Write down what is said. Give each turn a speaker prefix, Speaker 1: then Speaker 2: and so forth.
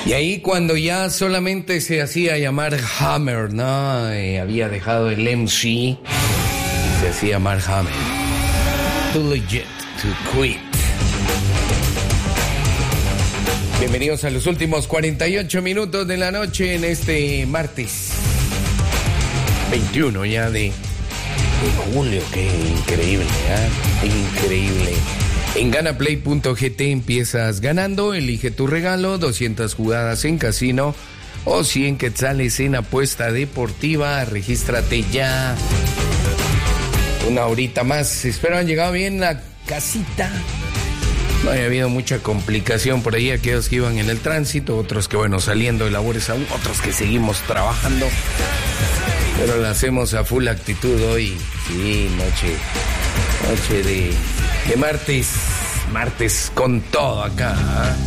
Speaker 1: Y ahí cuando ya solamente se hacía llamar Hammer, ¿no? Había dejado el MC y se hacía llamar Hammer. Too legit to quit. Bienvenidos a los últimos 48 minutos de la noche en este martes 21 ya de julio. Qué increíble, ¿eh? Increíble. En ganaplay.gt empiezas ganando, elige tu regalo, 200 jugadas en casino o 100 quetzales en apuesta deportiva. Regístrate ya. Una horita más. Espero han llegado bien a casita. No haya habido mucha complicación por ahí, aquellos que iban en el tránsito, otros que, bueno, saliendo de labores aún, otros que seguimos trabajando. Pero la hacemos a full actitud hoy. Sí, noche de martes con todo acá, ¿eh?